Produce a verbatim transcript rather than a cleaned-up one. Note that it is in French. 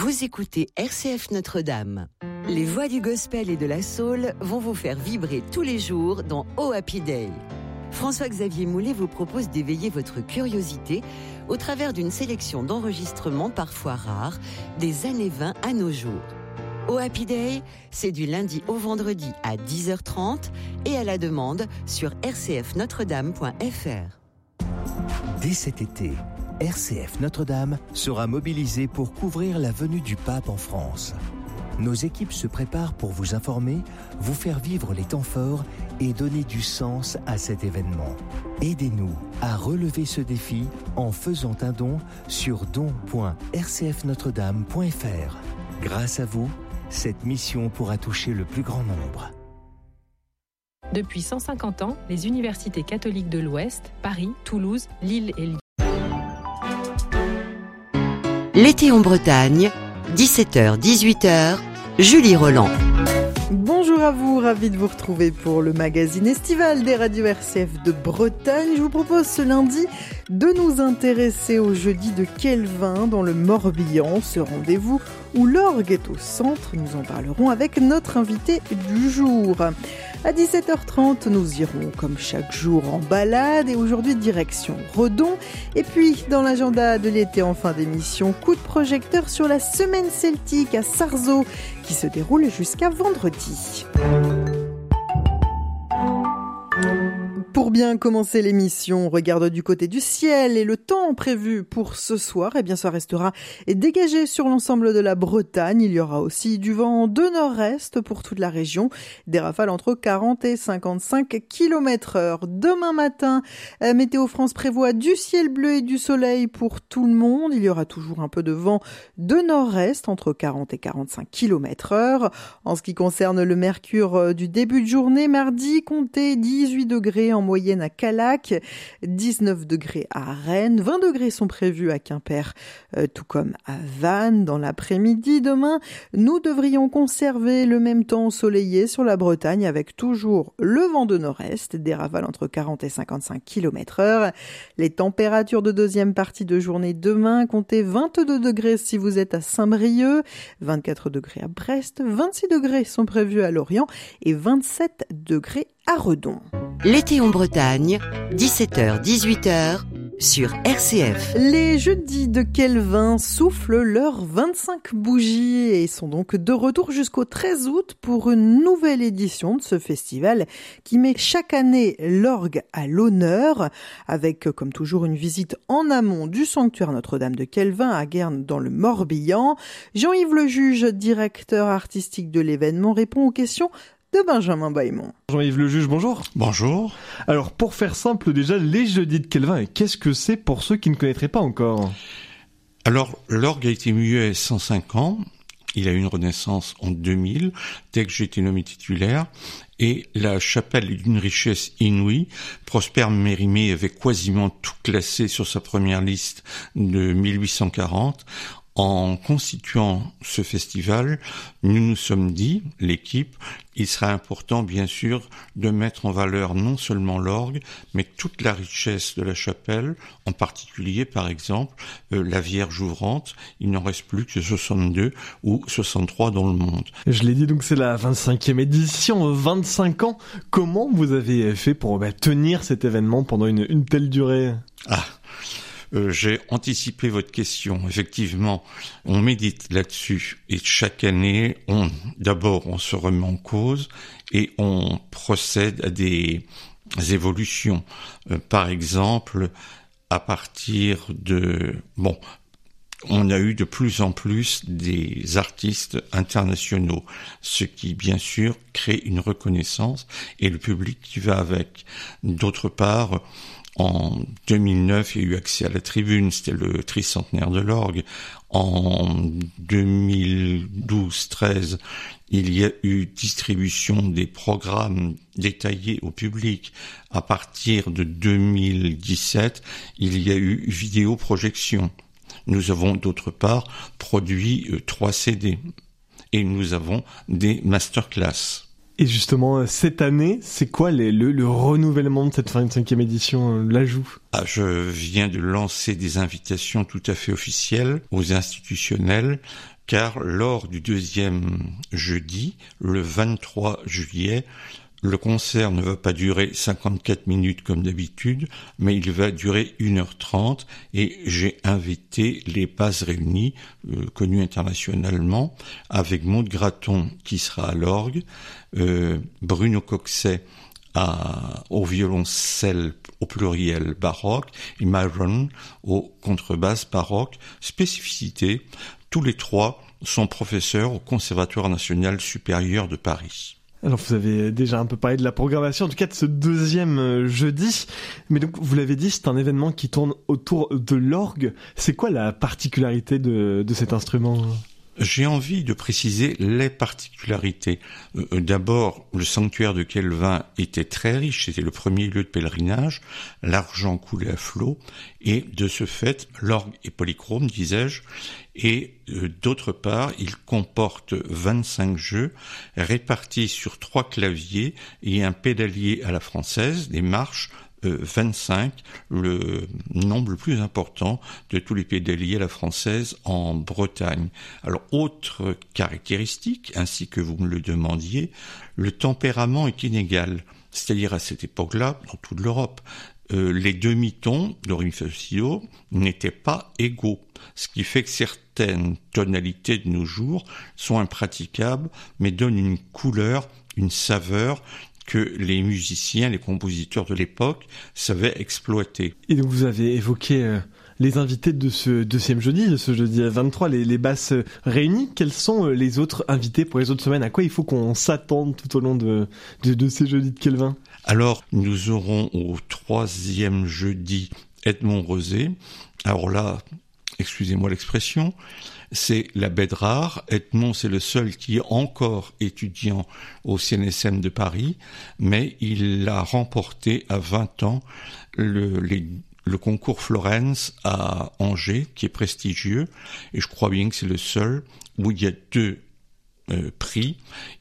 Vous écoutez R C F Notre-Dame. Les voix du gospel et de la soul vont vous faire vibrer tous les jours dans Oh Happy Day. François-Xavier Moulet vous propose d'éveiller votre curiosité au travers d'une sélection d'enregistrements parfois rares des années vingt à nos jours. Oh Happy Day, c'est du lundi au vendredi à dix heures trente et à la demande sur r c f notre dame point f r. Dès cet été, R C F Notre-Dame sera mobilisée pour couvrir la venue du pape en France. Nos équipes se préparent pour vous informer, vous faire vivre les temps forts et donner du sens à cet événement. Aidez-nous à relever ce défi en faisant un don sur don point r c f notre dame point f r. Grâce à vous, cette mission pourra toucher le plus grand nombre. Depuis cent cinquante ans, les universités catholiques de l'Ouest, Paris, Toulouse, Lille et Lyon. L'été en Bretagne, dix-sept heures dix-huit heures, Julie Roland. Bonjour à vous, ravi de vous retrouver pour le magazine estival des radios R C F de Bretagne. Je vous propose ce lundi de nous intéresser au jeudi de Kelvin dans le Morbihan, ce rendez-vous où l'orgue est au centre. Nous en parlerons avec notre invité du jour. À dix-sept heures trente, nous irons comme chaque jour en balade et aujourd'hui direction Redon. Et puis, dans l'agenda de l'été en fin d'émission, coup de projecteur sur la semaine celtique à Sarzeau qui se déroule jusqu'à vendredi. Pour bien commencer l'émission, on regarde du côté du ciel et le temps prévu pour ce soir, eh bien, ça restera dégagé sur l'ensemble de la Bretagne. Il y aura aussi du vent de nord-est pour toute la région, des rafales entre quarante et cinquante-cinq kilomètres heure. Demain matin, Météo France prévoit du ciel bleu et du soleil pour tout le monde. Il y aura toujours un peu de vent de nord-est entre quarante et quarante-cinq kilomètres heure. En ce qui concerne le mercure du début de journée, mardi, comptez dix-huit degrés en moyenne à Callac, dix-neuf degrés à Rennes, vingt degrés sont prévus à Quimper, euh, tout comme à Vannes. Dans l'après-midi, demain, nous devrions conserver le même temps ensoleillé sur la Bretagne avec toujours le vent de nord-est, des rafales entre quarante et cinquante-cinq kilomètres heure. Les températures de deuxième partie de journée demain, comptez vingt-deux degrés si vous êtes à Saint-Brieuc, vingt-quatre degrés à Brest, vingt-six degrés sont prévus à Lorient et vingt-sept degrés à Redon. L'été en Bretagne, dix-sept heures dix-huit heures, sur R C F. Les jeudis de Kelvin soufflent leurs vingt-cinq bougies et sont donc de retour jusqu'au treize août pour une nouvelle édition de ce festival qui met chaque année l'orgue à l'honneur avec, comme toujours, une visite en amont du sanctuaire Notre-Dame de Kelvin à Guernes dans le Morbihan. Jean-Yves Lejuge, directeur artistique de l'événement, répond aux questions de Benjamin Baillemont. Jean-Yves Lejuge, bonjour. Bonjour. Alors, pour faire simple, déjà, les jeudis de Kelvin, qu'est-ce que c'est pour ceux qui ne connaîtraient pas encore ? Alors, l'orgue a été muet cent cinq ans. Il a eu une renaissance en deux mille, dès que j'ai été nommé titulaire. Et la chapelle est d'une richesse inouïe. Prosper Mérimée avait quasiment tout classé sur sa première liste de mille huit cent quarante. En constituant ce festival, nous nous sommes dit, l'équipe, il sera important bien sûr de mettre en valeur non seulement l'orgue, mais toute la richesse de la chapelle, en particulier par exemple euh, la Vierge ouvrante. Il n'en reste plus que soixante-deux ou soixante-trois dans le monde. Je l'ai dit, donc c'est la vingt-cinquième édition, vingt-cinq ans. Comment vous avez fait pour bah, tenir cet événement pendant une, une telle durée ? Ah Euh, j'ai anticipé votre question. Effectivement, on médite là-dessus et chaque année, on d'abord on se remet en cause et on procède à des évolutions. Euh, par exemple, à partir de bon, on a eu de plus en plus des artistes internationaux, ce qui bien sûr crée une reconnaissance et le public qui va avec. D'autre part, en deux mille neuf, il y a eu accès à la tribune, c'était le tricentenaire de l'orgue. En deux mille douze treize, il y a eu distribution des programmes détaillés au public. À partir de deux mille dix-sept, il y a eu vidéoprojection. Nous avons d'autre part produit euh, trois C D et nous avons des masterclass. Et justement, cette année, c'est quoi les, le, le renouvellement de cette vingt-cinquième édition, l'ajout ? Ah, je viens de lancer des invitations tout à fait officielles aux institutionnels, car lors du deuxième jeudi, le vingt-trois juillet, le concert ne va pas durer cinquante-quatre minutes comme d'habitude, mais il va durer une heure trente et j'ai invité les Bases Réunies, euh, connues internationalement, avec Maud Graton qui sera à l'orgue, euh, Bruno Coxet à, au violoncelle au pluriel baroque et Myron au contrebasse baroque. Spécificité, tous les trois sont professeurs au Conservatoire national supérieur de Paris. Alors vous avez déjà un peu parlé de la programmation, en tout cas de ce deuxième euh, jeudi, mais donc vous l'avez dit, c'est un événement qui tourne autour de l'orgue. C'est quoi la particularité de, de cet instrument ? J'ai envie de préciser les particularités. Euh, d'abord, le sanctuaire de Kelvin était très riche, c'était le premier lieu de pèlerinage, l'argent coulait à flot, et de ce fait, l'orgue est polychrome, disais-je, et euh, d'autre part, il comporte vingt-cinq jeux répartis sur trois claviers et un pédalier à la française, des marches, Euh, vingt-cinq, le nombre le plus important de tous les pédaliers à la française en Bretagne. Alors, autre caractéristique, ainsi que vous me le demandiez, le tempérament est inégal. C'est-à-dire à cette époque-là, dans toute l'Europe, euh, les demi-tons, do, ré, mi, fa, sol, si, do, n'étaient pas égaux. Ce qui fait que certaines tonalités de nos jours sont impraticables, mais donnent une couleur, une saveur, que les musiciens, les compositeurs de l'époque savaient exploiter. Et donc vous avez évoqué euh, les invités de ce deuxième jeudi, de ce jeudi vingt-trois, les, les Basses Réunies. Quels sont euh, les autres invités pour les autres semaines ? À quoi il faut qu'on s'attende tout au long de, de, de ces jeudis de Kelvin ? Alors, nous aurons au troisième jeudi Edmond Rosé. Alors là, excusez-moi l'expression, c'est la bête rare. Edmond, c'est le seul qui est encore étudiant au C N S M de Paris, mais il a remporté à vingt ans le, les, le concours Florence à Angers, qui est prestigieux, et je crois bien que c'est le seul où il y a deux euh, prix.